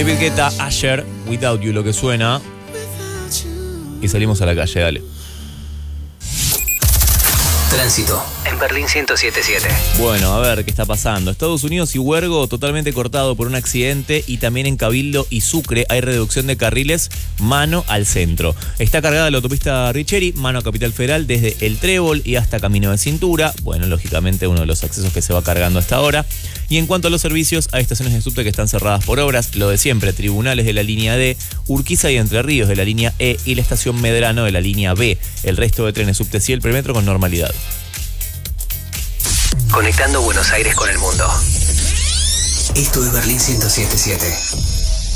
David Guetta, Asher, Without You, lo que suena. Y salimos a la calle, dale. Tránsito en Berlín 107.7. Bueno, a ver qué está pasando. Estados Unidos y Huergo totalmente cortado por un accidente, y también en Cabildo y Sucre hay reducción de carriles mano al centro. Está cargada la autopista Richeri, mano a Capital Federal, desde El Trébol y hasta Camino de Cintura. Bueno, lógicamente uno de los accesos que se va cargando hasta ahora. Y en cuanto a los servicios, hay estaciones de subte que están cerradas por obras. Lo de siempre, tribunales de la línea D, Urquiza y Entre Ríos de la línea E y la estación Medrano de la línea B. El resto de trenes subte y el premetro con normalidad. Conectando Buenos Aires con el mundo. Esto es Berlín 107.7.